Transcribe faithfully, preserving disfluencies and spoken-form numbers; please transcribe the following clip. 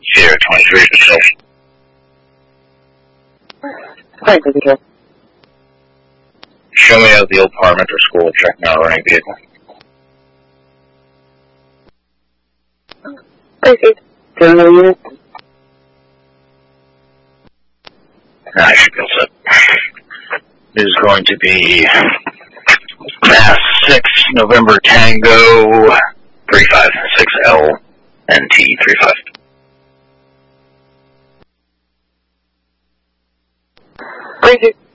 Sierra twenty-three Patrol. twenty-three Patrol. Show me out the old Parliamentary School, checking out running vehicle. Proceed. Do another unit. I should be all set. This is going to be Mass six, November Tango, three five six L, N T three five. Proceed.